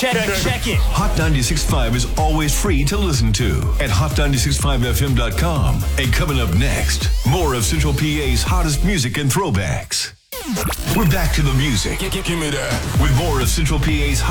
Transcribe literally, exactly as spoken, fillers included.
Check, check it. Hot ninety-six point five is always free to listen to at hot nine six five f m dot com. And coming up next, more of Central P A's hottest music and throwbacks. We're back to the music. Give, give me that. With more of Central P A's